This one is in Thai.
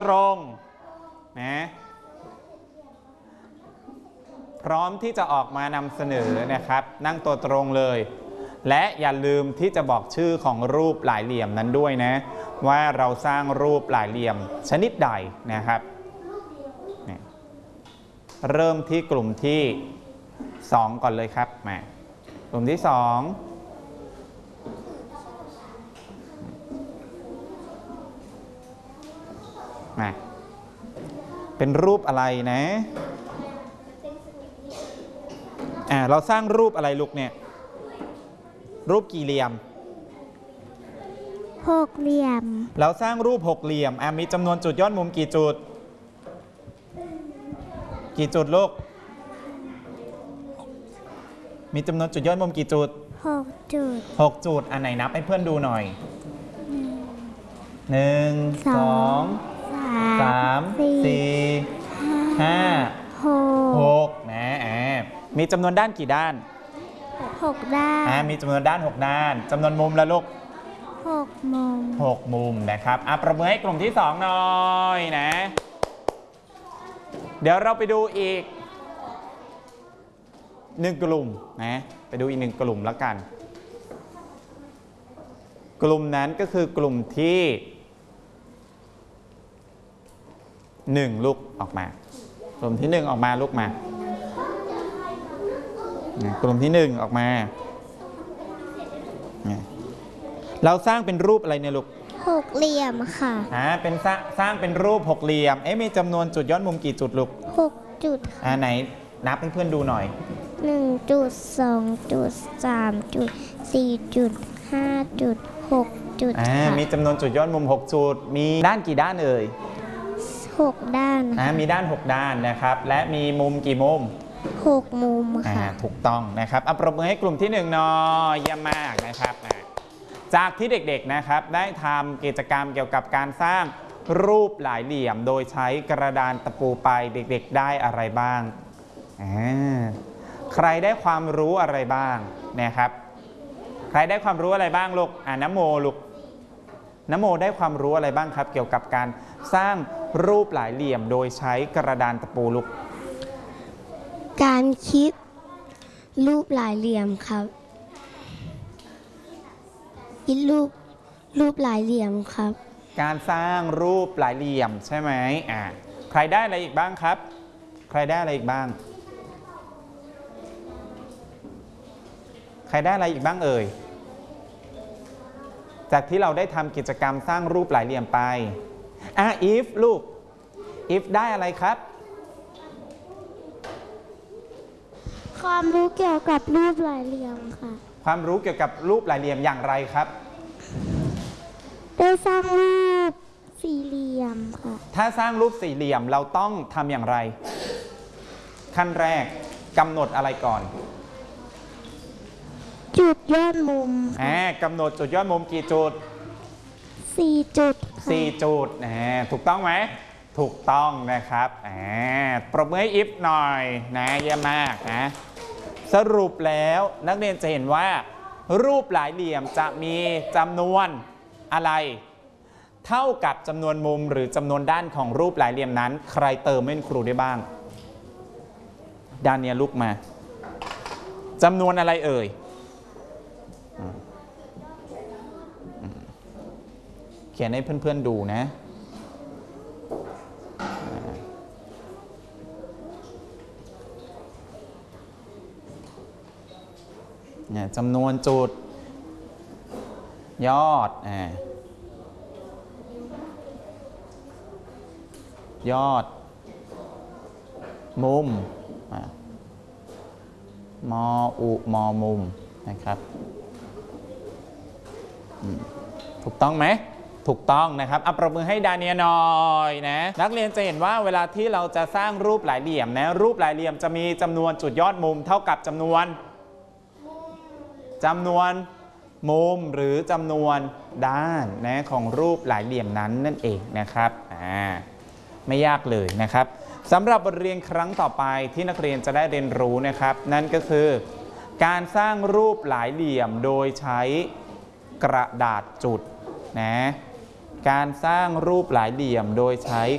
ตรงนะพร้อมที่จะออกมานำเสนอนะครับนั่งตัวตรงเลยและอย่าลืมที่จะบอกชื่อของรูปหลายเหลี่ยมนั้นด้วยนะว่าเราสร้างรูปหลายเหลี่ยมชนิดใดนะครับเริ่มที่กลุ่มที่2ก่อนเลยครับมากลุ่มที่2มาเป็นรูปอะไรนะเราสร้างรูปอะไรลูกเนี่ยรูปกี่เหลี่ยมหกเหลี่ยมเราสร้างรูปหกเหลี่ยมมีจำนวนจุดยอดมุมกี่จุดลูกมีจำนวนจุดยอดมุมกี่จุด6 จุดอันไหนนับให้เพื่อนดูหน่อย1 2 3 4 5 6นะมีจำนวนด้านกี่ด้าน 6 ด้านมีจำนวนด้าน6 ด้านจำนวนมุมละลูก 6 มุมนะครับประเมินให้กลุ่มที่2หน่อยนะเดี๋ยวเราไปดูอีก1 กลุ่มนะไปดูอีก1 กลุ่มแล้วกันกลุ่มนั้นก็คือกลุ่มที่1ลูกออกมากลุ่มที่1ออกมาลูกมากลุ่มที่1ออกมาเราสร้างเป็นรูปอะไรเนี่ยลูกหกเหลี่ยมค่ะเป็นสร้างเป็นรูปหกเหลี่ยมมีจำนวนจุดยอดมุมกี่จุดลูก 6 จุดไหนนับให้เพื่อนดูหน่อย 1 จุด 2 จุด 3 จุด 4 จุด 5 จุด 6 จุดมีจำนวนจุดยอดมุม6 จุดมีด้านกี่ด้านเอ่ย 6 ด้านมีด้าน6 ด้านนะครับและมีมุมกี่มุม 6 มุมค่ะถูกต้องนะครับปรบมือให้กลุ่มที่1หน่อยเยี่ยมมากนะครับจากที่เด็กๆนะครับได้ทำกิจกรรมเกี่ยวกับการสร้างรูปหลายเหลี่ยมโดยใช้กระดานตะปูไปเด็กๆได้อะไรบ้างใครได้ความรู้อะไรบ้างนะครับใครได้ความรู้อะไรบ้างลูกน้ำโมลูกน้ำโมได้ความรู้อะไรบ้างครับเกี่ยวกับการสร้างรูปหลายเหลี่ยมโดยใช้กระดานตะปูลูกการคิดรูปหลายเหลี่ยมครับคิดรูปหลายเหลี่ยมครับการสร้างรูปหลายเหลี่ยมใช่ไหมใครได้อะไรอีกบ้างครับใครได้อะไรอีกบ้างใครได้อะไรอีกบ้างเอ่ยจากที่เราได้ทำกิจกรรมสร้างรูปหลายเหลี่ยมไปอีฟลูกอีฟได้อะไรครับความรู้เกี่ยวกับรูปหลายเหลี่ยมค่ะความรู้เกี่ยวกับรูปหลายเหลี่ยมอย่างไรครับได้สร้างรูปสี่เหลี่ยมค่ะถ้าสร้างรูปสี่เหลี่ยมเราต้องทำอย่างไรขั้นแรกกำหนดอะไรก่อนจุดยอดมุมกำหนดจุดยอดมุมกี่จุด 4 จุด 4 จุดถูกต้องไหมถูกต้องนะครับปรบมือให้อิฟหน่อยนะเยี่ยมมากนะสรุปแล้วนักเรียนจะเห็นว่ารูปหลายเหลี่ยมจะมีจำนวนอะไรเท่ากับจำนวนมุมหรือจำนวนด้านของรูปหลายเหลี่ยมนั้นใครเติมให้ครูได้บ้างด้านนี้ลุกมาจำนวนอะไรเอ่ยเขียนให้เพื่อนๆดูนะจำนวนจุดยอดยอดมุมมมุมนะครับถูกต้องไหมถูกต้องนะครับปรบมือให้ดาเนียหน่อยนะนักเรียนจะเห็นว่าเวลาที่เราจะสร้างรูปหลายเหลี่ยมนะรูปหลายเหลี่ยมจะมีจำนวนจุดยอดมุมเท่ากับจำนวนมุมหรือจำนวนด้านนะของรูปหลายเหลี่ยมนั้นนั่นเองนะครับไม่ยากเลยนะครับสำหรับบทเรียนครั้งต่อไปที่นักเรียนจะได้เรียนรู้นะครับนั่นก็คือการสร้างรูปหลายเหลี่ยมโดยใช้กระดาษจุดนะ การสร้างรูปหลายเหลี่ยมโดยใช้